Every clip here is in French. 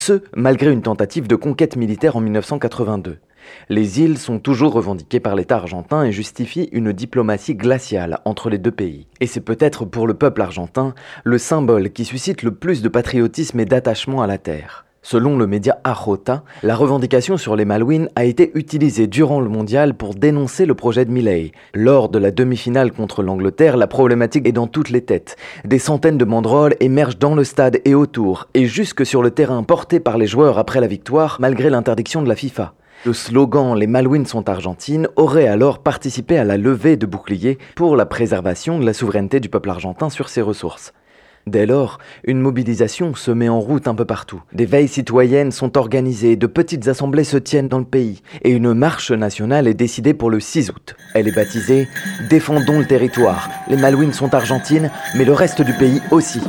Ce, malgré une tentative de conquête militaire en 1982. Les îles sont toujours revendiquées par l'État argentin et justifient une diplomatie glaciale entre les deux pays. Et c'est peut-être pour le peuple argentin le symbole qui suscite le plus de patriotisme et d'attachement à la terre. Selon le média AJ, la revendication sur les Malouines a été utilisée durant le mondial pour dénoncer le projet de Milei. Lors de la demi-finale contre l'Angleterre, la problématique est dans toutes les têtes. Des centaines de banderoles émergent dans le stade et autour, et jusque sur le terrain porté par les joueurs après la victoire, malgré l'interdiction de la FIFA. Le slogan « Les Malouines sont argentines » aurait alors participé à la levée de boucliers pour la préservation de la souveraineté du peuple argentin sur ses ressources. Dès lors, une mobilisation se met en route un peu partout. Des veilles citoyennes sont organisées, de petites assemblées se tiennent dans le pays, et une marche nationale est décidée pour le 6 août. Elle est baptisée « Défendons le territoire ». Les Malouines sont argentines, mais le reste du pays aussi.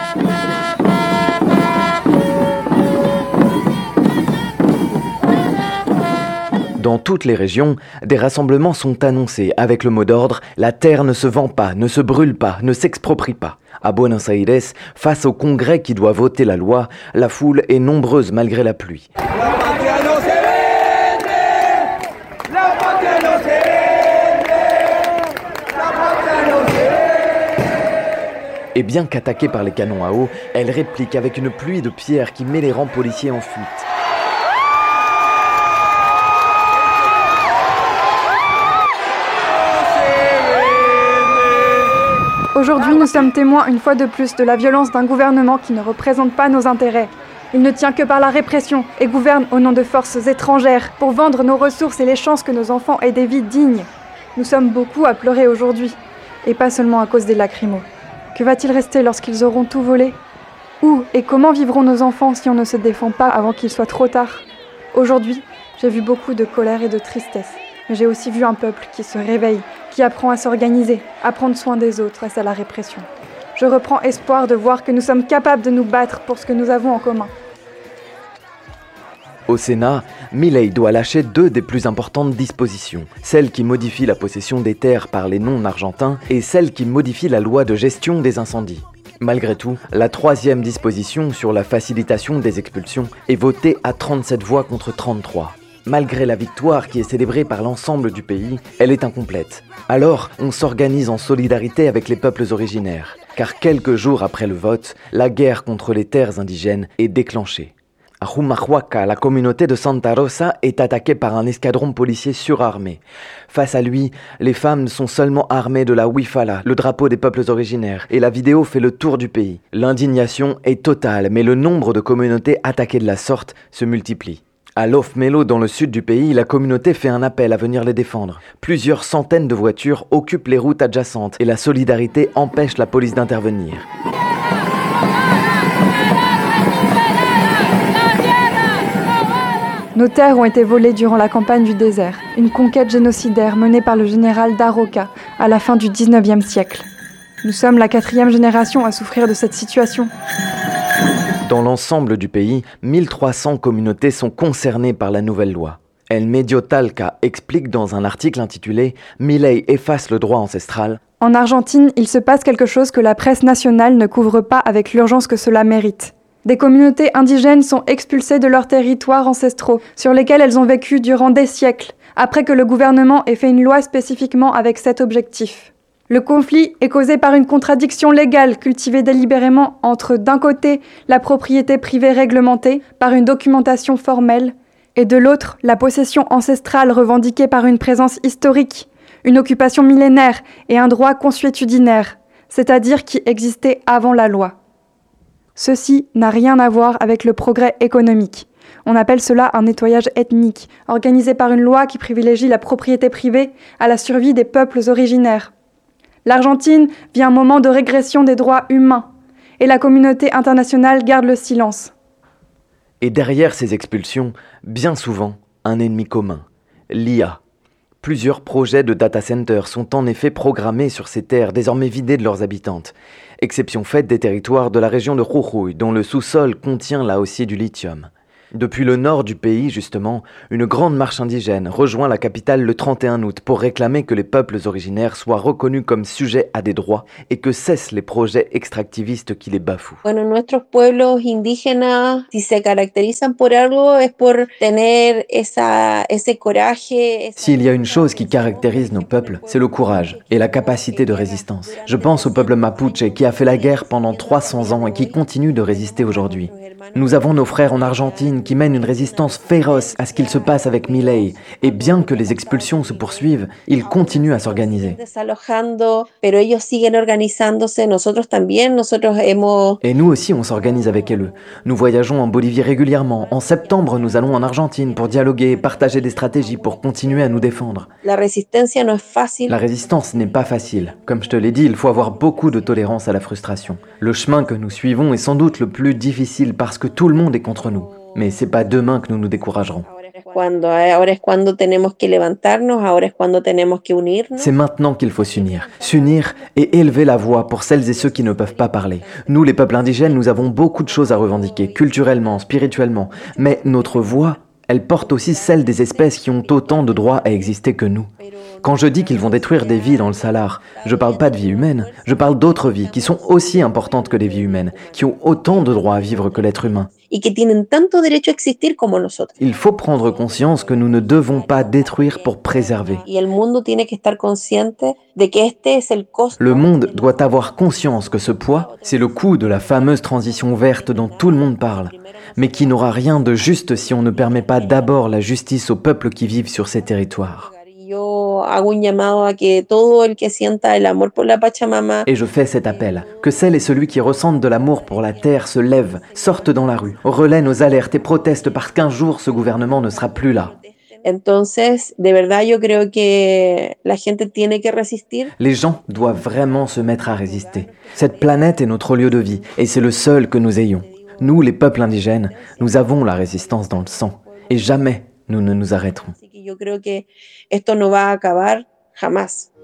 Dans toutes les régions, des rassemblements sont annoncés avec le mot d'ordre « La terre ne se vend pas, ne se brûle pas, ne s'exproprie pas ». À Buenos Aires, face au Congrès qui doit voter la loi, la foule est nombreuse malgré la pluie. Et bien qu'attaquée par les canons à eau, elle réplique avec une pluie de pierres qui met les rangs policiers en fuite. Aujourd'hui, nous sommes témoins une fois de plus de la violence d'un gouvernement qui ne représente pas nos intérêts. Il ne tient que par la répression et gouverne au nom de forces étrangères pour vendre nos ressources et les chances que nos enfants aient des vies dignes. Nous sommes beaucoup à pleurer aujourd'hui, et pas seulement à cause des lacrymos. Que va-t-il rester lorsqu'ils auront tout volé ? Où et comment vivront nos enfants si on ne se défend pas avant qu'il soit trop tard ? Aujourd'hui, j'ai vu beaucoup de colère et de tristesse. Mais j'ai aussi vu un peuple qui se réveille, qui apprend à s'organiser, à prendre soin des autres face à la répression. Je reprends espoir de voir que nous sommes capables de nous battre pour ce que nous avons en commun. Au Sénat, Milei doit lâcher deux des plus importantes dispositions, celle qui modifie la possession des terres par les non-argentins et celle qui modifie la loi de gestion des incendies. Malgré tout, la troisième disposition sur la facilitation des expulsions est votée à 37 voix contre 33. Malgré la victoire qui est célébrée par l'ensemble du pays, elle est incomplète. Alors, on s'organise en solidarité avec les peuples originaires, car quelques jours après le vote, la guerre contre les terres indigènes est déclenchée. À Humahuaca, la communauté de Santa Rosa est attaquée par un escadron policier surarmé. Face à lui, les femmes sont seulement armées de la huifala, le drapeau des peuples originaires, et la vidéo fait le tour du pays. L'indignation est totale, mais le nombre de communautés attaquées de la sorte se multiplie. À Los Melo, dans le sud du pays, la communauté fait un appel à venir les défendre. Plusieurs centaines de voitures occupent les routes adjacentes et la solidarité empêche la police d'intervenir. Nos terres ont été volées durant la campagne du désert, une conquête génocidaire menée par le général Daroca à la fin du 19e siècle. Nous sommes la 4e génération à souffrir de cette situation. Dans l'ensemble du pays, 1300 communautés sont concernées par la nouvelle loi. El Medio Talca explique dans un article intitulé « Milei efface le droit ancestral ». En Argentine, il se passe quelque chose que la presse nationale ne couvre pas avec l'urgence que cela mérite. Des communautés indigènes sont expulsées de leurs territoires ancestraux, sur lesquels elles ont vécu durant des siècles, après que le gouvernement ait fait une loi spécifiquement avec cet objectif. Le conflit est causé par une contradiction légale cultivée délibérément entre, d'un côté, la propriété privée réglementée par une documentation formelle, et de l'autre, la possession ancestrale revendiquée par une présence historique, une occupation millénaire et un droit consuétudinaire, c'est-à-dire qui existait avant la loi. Ceci n'a rien à voir avec le progrès économique. On appelle cela un nettoyage ethnique, organisé par une loi qui privilégie la propriété privée à la survie des peuples originaires. L'Argentine vit un moment de régression des droits humains, et la communauté internationale garde le silence. Et derrière ces expulsions, bien souvent, un ennemi commun, l'IA. Plusieurs projets de data centers sont en effet programmés sur ces terres désormais vidées de leurs habitantes, exception faite des territoires de la région de Jujuy, dont le sous-sol contient là aussi du lithium. Depuis le nord du pays, justement, une grande marche indigène rejoint la capitale le 31 août pour réclamer que les peuples originaires soient reconnus comme sujets à des droits et que cessent les projets extractivistes qui les bafouent. Bueno, nuestros pueblos indígenas, si se caracterizan por algo, es por tener ese coraje. S'il y a une chose qui caractérise nos peuples, c'est le courage et la capacité de résistance. Je pense au peuple mapuche qui a fait la guerre pendant 300 ans et qui continue de résister aujourd'hui. Nous avons nos frères en Argentine qui mènent une résistance féroce à ce qu'il se passe avec Milei. Et bien que les expulsions se poursuivent, ils continuent à s'organiser. Pero ellos siguen organizándose, nosotros también, nosotros hemos... Et nous aussi, on s'organise avec eux. Nous voyageons en Bolivie régulièrement. En septembre, nous allons en Argentine pour dialoguer et partager des stratégies pour continuer à nous défendre. La resistencia no es fácil. La résistance n'est pas facile. Comme je te l'ai dit, il faut avoir beaucoup de tolérance à la frustration. Le chemin que nous suivons est sans doute le plus difficile parce que tout le monde est contre nous. Mais c'est pas demain que nous nous découragerons. Ahora es cuando tenemos que levantarnos, ahora es cuando tenemos que unirnos. C'est maintenant qu'il faut s'unir. S'unir et élever la voix pour celles et ceux qui ne peuvent pas parler. Nous, les peuples indigènes, nous avons beaucoup de choses à revendiquer, culturellement, spirituellement. Mais notre voix, elle porte aussi celle des espèces qui ont autant de droits à exister que nous. Quand je dis qu'ils vont détruire des vies dans le Salar, je parle pas de vies humaines, je parle d'autres vies qui sont aussi importantes que les vies humaines, qui ont autant de droits à vivre que l'être humain. Y que tienen tanto derecho a existir como nosotros. Il faut prendre conscience que nous ne devons pas détruire pour préserver. Y el mundo tiene que estar consciente de que este es el costo. Le monde doit avoir conscience que ce poids, c'est le coût de la fameuse transition verte dont tout le monde parle, mais qui n'aura rien de juste si on ne permet pas d'abord la justice aux peuples qui vivent sur ces territoires. Yo hago un llamado a que todo el que sienta el amor por la Pachamama Et je fais cet appel, que celles et celui qui ressentent de l'amour pour la terre se lèvent, sortent dans la rue, relaient nos alertes et protestent parce qu'un jour ce gouvernement ne sera plus là. Entonces, de verdad yo creo que la gente tiene que resistir. Les gens doivent vraiment se mettre à résister. Cette planète est notre lieu de vie et c'est le seul que nous ayons. Nous, les peuples indigènes, nous avons la résistance dans le sang et jamais nous ne nous arrêterons. Así que yo creo que esto no va a acabar jamás.